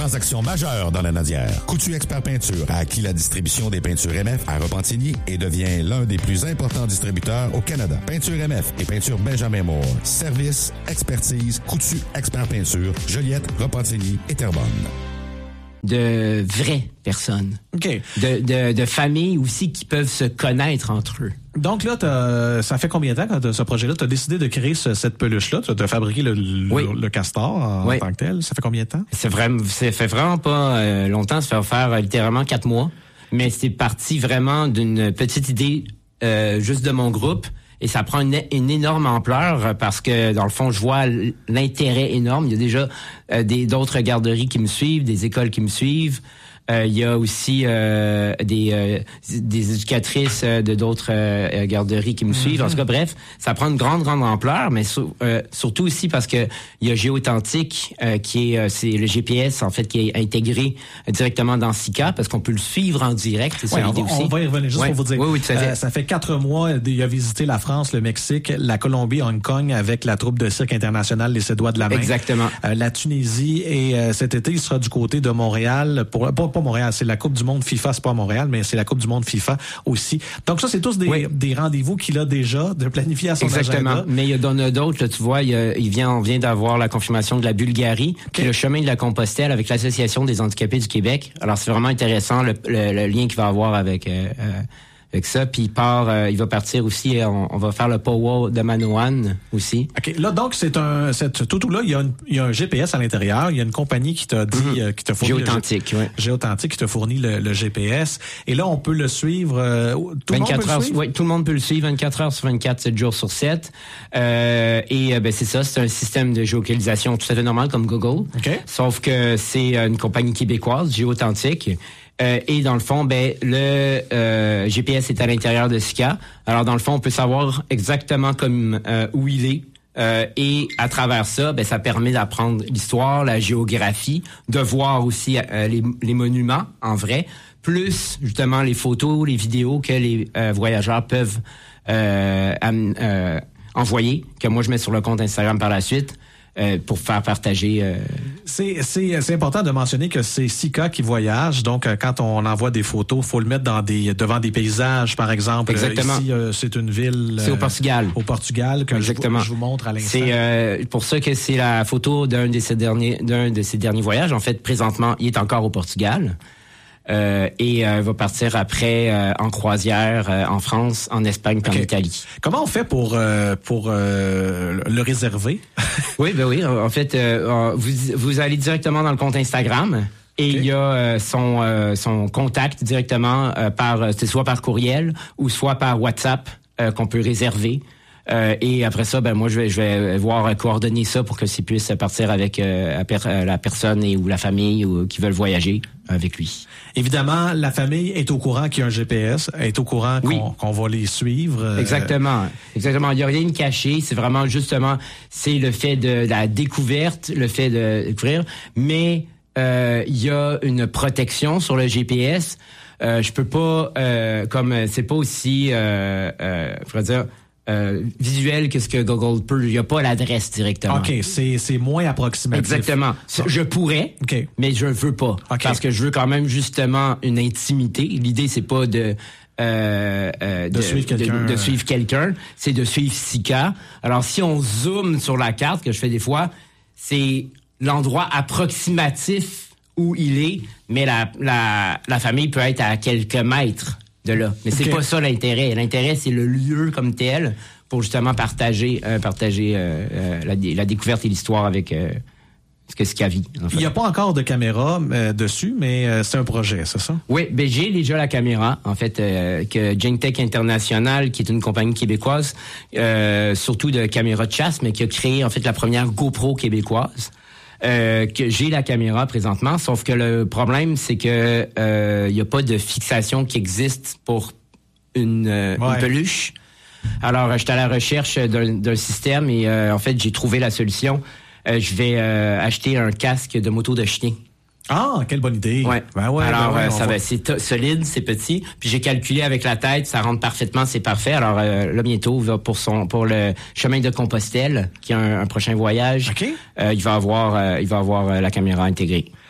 Transaction majeure dans la Nadière. Coutu Expert Peinture a acquis la distribution des peintures MF à Repentigny et devient l'un des plus importants distributeurs au Canada. Peinture MF et peinture Benjamin Moore. Service, expertise, Coutu Expert Peinture, Joliette, Repentigny et Terrebonne. De vraies personnes. OK. De familles aussi qui peuvent se connaître entre eux. Donc là, ça fait combien de temps quand ce projet-là, tu as décidé de créer cette peluche-là? Tu as fabriqué le castor en tant que tel. Ça fait combien de temps? Ça fait vraiment pas longtemps. Ça fait faire littéralement 4 mois. Mais c'est parti vraiment d'une petite idée juste de mon groupe. Et ça prend une énorme ampleur parce que, dans le fond, je vois l'intérêt énorme. Il y a déjà d'autres garderies qui me suivent, des écoles qui me suivent. Il y a aussi des éducatrices de d'autres garderies qui me suivent. En tout cas, bref, ça prend une grande ampleur, mais surtout aussi parce que il y a Géauthentique qui est c'est le GPS en fait qui est intégré directement dans Sika parce qu'on peut le suivre en direct. C'est ça l'idée aussi. On va y revenir juste pour vous dire. Oui, tout à fait. Ça fait 4 mois, il a visité la France, le Mexique, la Colombie, Hong Kong avec la troupe de cirque internationale Les Cédois de la Main. Exactement. La Tunisie et cet été, il sera du côté de Montréal pas Montréal, c'est la Coupe du monde FIFA, c'est pas à Montréal, mais c'est la Coupe du monde FIFA aussi. Donc ça, c'est tous des rendez-vous qu'il a déjà de planifier à son agenda. Mais il y en a d'autres, là, tu vois, on vient d'avoir la confirmation de la Bulgarie, puis le chemin de la Compostelle avec l'Association des handicapés du Québec. Alors c'est vraiment intéressant le lien qu'il va avoir avec ça, puis il va partir aussi, on va faire le Powwow de Manoan aussi. OK, là donc cette toutou-là, il y a un GPS à l'intérieur, il y a une compagnie qui t'a dit qui t'a fourni Géauthentique qui t'a fourni le GPS et là on peut le suivre tout le monde peut le suivre? Oui, tout le monde peut le suivre 24 heures sur 24, 7 jours sur 7. C'est ça, c'est un système de géolocalisation tout à fait normal comme Google. Okay. Sauf que c'est une compagnie québécoise, Géauthentique. Et dans le fond, le GPS est à l'intérieur de Sika. Alors dans le fond, on peut savoir exactement comme où il est. Et à travers ça, ça permet d'apprendre l'histoire, la géographie, de voir aussi les monuments en vrai, plus justement les photos, les vidéos que les voyageurs peuvent envoyer, que moi je mets sur le compte Instagram par la suite. Pour faire partager. C'est important de mentionner que c'est Sika qui voyage. Donc, quand on envoie des photos, faut le mettre devant des paysages, par exemple. Exactement. Ici, c'est une ville. C'est au Portugal. Au Portugal que je vous montre à l'instant. C'est pour ça que c'est la photo d'un de ses derniers voyages. En fait, présentement, il est encore au Portugal. Et va partir après en croisière en France, en Espagne, puis en Italie. Comment on fait pour le réserver? Oui. En fait, vous allez directement dans le compte Instagram. Et il y a son contact directement c'est soit par courriel ou soit par WhatsApp qu'on peut réserver. Et après ça, moi je vais voir coordonner ça pour que s'il puisse partir avec la personne ou la famille ou qui veulent voyager avec lui. Évidemment, la famille est au courant qu'il y a un GPS, est au courant qu'on va les suivre. Exactement. Il n'y a rien de caché. C'est vraiment justement, c'est le fait de la découverte, le fait de découvrir. Mais il y a une protection sur le GPS. Je peux pas, c'est pas aussi, je veux dire. Visuel que ce que Google peut. Il n'y a pas l'adresse directement. OK, c'est moins approximatif. Exactement. Je pourrais, mais je veux pas. Okay. Parce que je veux quand même justement une intimité. L'idée, c'est pas de suivre quelqu'un, c'est de suivre Sika. Alors, si on zoome sur la carte, que je fais des fois, c'est l'endroit approximatif où il est, mais la famille peut être à quelques mètres de là. Mais c'est pas ça l'intérêt. L'intérêt, c'est le lieu comme tel pour justement partager la découverte et l'histoire avec ce qu'il y a vie. En fait. Il n'y a pas encore de caméra dessus, mais c'est un projet, c'est ça? Oui, j'ai déjà la caméra, en fait, que Genetech International, qui est une compagnie québécoise, surtout de caméras de chasse, mais qui a créé en fait la première GoPro québécoise. Que j'ai la caméra présentement, sauf que le problème, c'est que il y a pas de fixation qui existe pour une peluche. Alors, j'étais à la recherche d'un système et en fait, j'ai trouvé la solution. Je vais acheter un casque de moto de chien. Ah, quelle bonne idée. Ouais. Alors, c'est solide, c'est petit. Puis j'ai calculé avec la tête, ça rentre parfaitement, c'est parfait. Alors là, bientôt, pour le chemin de Compostelle, qui est un prochain voyage, il va avoir la caméra intégrée.